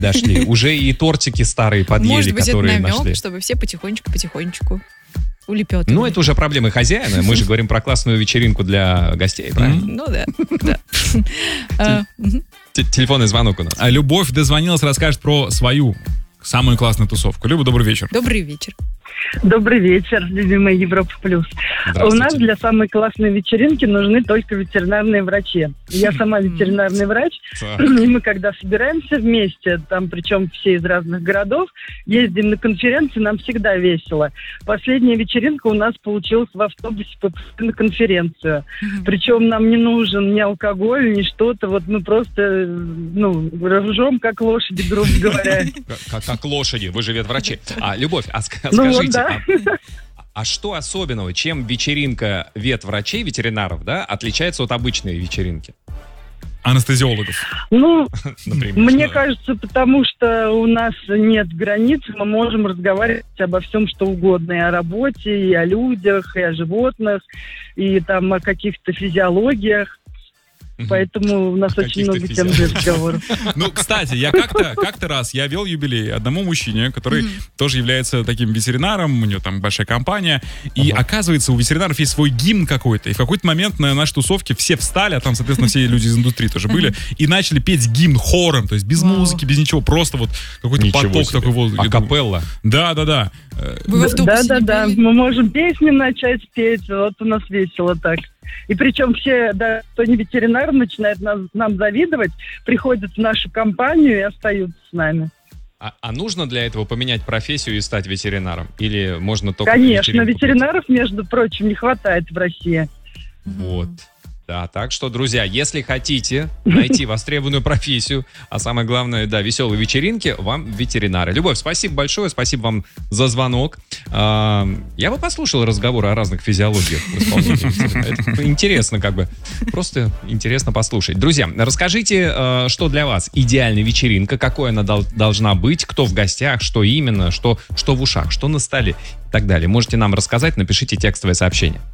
дошли. Уже и тортики старые подъели, Может быть, которые это намек, нашли. чтобы все потихонечку улепетывали. Ну, это уже проблемы хозяина. Мы же говорим про классную вечеринку для гостей, правильно? Ну да. Телефонный звонок у нас. А Любовь дозвонилась, расскажет про свою самую классную тусовку. Люба, добрый вечер. Добрый вечер. Добрый вечер, любимая Европа Плюс. У нас для самой классной вечеринки нужны только ветеринарные врачи. Я сама ветеринарный врач, и мы когда собираемся вместе, там причем все из разных городов, ездим на конференции, нам всегда весело. Последняя вечеринка у нас получилась в автобусе на конференцию. Причем нам не нужен ни алкоголь, ни что-то. Вот мы просто, ржем как лошади, грубо говоря. Как лошади, вы же ветврачи. Любовь, скажите, а что особенного, чем вечеринка ветврачей, ветеринаров, да, отличается от обычной вечеринки? Анестезиологов. Например, мне кажется, потому что у нас нет границ, мы можем разговаривать обо всем, что угодно, и о работе, и о людях, и о животных, и там о каких-то физиологиях. Поэтому у нас очень много тем для разговоров. Кстати, я как-то раз я вел юбилей одному мужчине, который тоже является таким ветеринаром, у него там большая компания, и оказывается, у ветеринаров есть свой гимн какой-то, и в какой-то момент на нашей тусовке все встали, а там, соответственно, все люди из индустрии тоже были, и начали петь гимн хором, то есть без музыки, без ничего, просто вот какой-то поток такой вот. Акапелла. Да. Да. Мы можем песни начать петь, вот у нас весело так. И причем все, да, кто не ветеринар, начинают нам завидовать, приходят в нашу компанию и остаются с нами. А нужно для этого поменять профессию и стать ветеринаром? Или можно только... Конечно, ветеринаров, между прочим, не хватает в России. Вот. Да, так что, друзья, если хотите найти востребованную профессию, а самое главное, да, веселые вечеринки, вам ветеринары. Любовь, спасибо большое, спасибо вам за звонок. Я бы послушал разговоры о разных физиологиях в исполнении. Это интересно, просто интересно послушать. Друзья, расскажите, что для вас идеальная вечеринка, какой она должна быть, кто в гостях, что именно, что в ушах, что на столе и так далее. Можете нам рассказать, напишите текстовое сообщение.